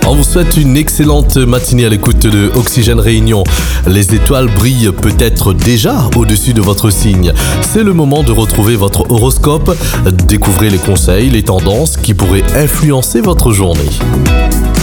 On vous souhaite une excellente matinée à l'écoute de Oxygène Réunion. Les étoiles brillent peut-être déjà au-dessus de votre signe. C'est le moment de retrouver votre horoscope. Découvrez les conseils, les tendances qui pourraient influencer votre journée.